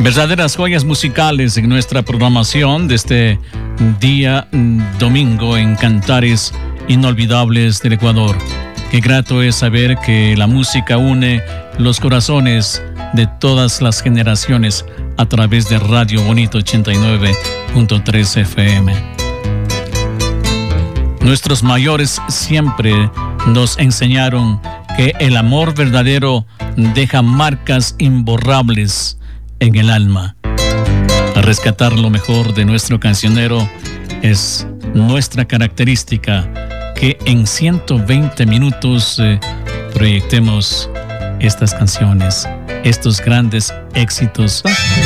Verdaderas joyas musicales en nuestra programación de este día domingo en Cantares Inolvidables del Ecuador. Qué grato es saber que la música une los corazones de todas las generaciones a través de Radio Bonito 89.3 FM. Nuestros mayores siempre nos enseñaron que el amor verdadero deja marcas imborrables en el alma. A rescatar lo mejor de nuestro cancionero es nuestra característica, que en 120 minutos proyectemos estas canciones, estos grandes éxitos